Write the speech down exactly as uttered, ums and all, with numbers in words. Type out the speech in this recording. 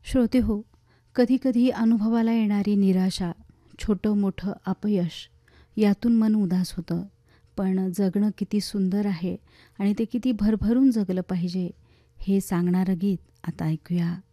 श्रोते हो, कधी-कधी अनुभवाला येणारी निराशा, छोटं-मोठं अपयश यातून मन उदास होतं. पण जगणं किती सुंदर आहे आणि ते किती भरभरून जगलं पाहिजे हे सांगणारं गीत आता ऐकूया.